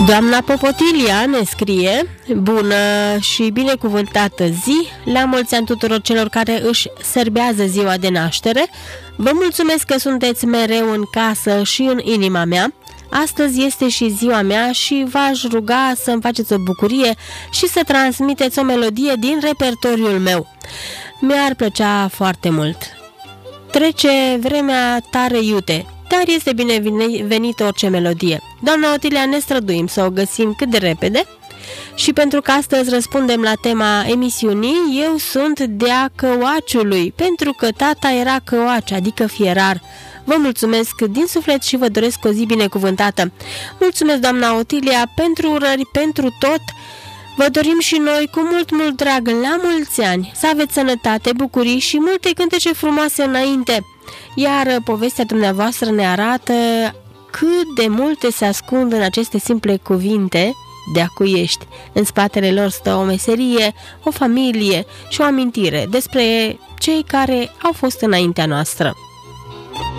Doamna Popotilia ne scrie: bună și binecuvântată zi, la mulți ani tuturor celor care își serbează ziua de naștere. Vă mulțumesc că sunteți mereu în casă și în inima mea. Astăzi este și ziua mea și v-aș ruga să-mi faceți o bucurie și să transmiteți o melodie din repertoriul meu. Mi-ar plăcea foarte mult. Trece vremea tare iute, dar este binevenită orice melodie. Doamna Otilia, ne străduim să o găsim cât de repede. Și pentru că astăzi răspundem la tema emisiunii, eu sunt dea căuaciului, pentru că tata era căuaci, adică fierar. Vă mulțumesc din suflet și vă doresc o zi binecuvântată. Mulțumesc, doamna Otilia, pentru urări, pentru tot. Vă dorim și noi cu mult drag la mulți ani, să aveți sănătate, bucurii și multe cântece frumoase înainte. Iar povestea dumneavoastră ne arată cât de multe se ascund în aceste simple cuvinte de a cui ești. În spatele lor stă o meserie, o familie și o amintire despre cei care au fost înaintea noastră.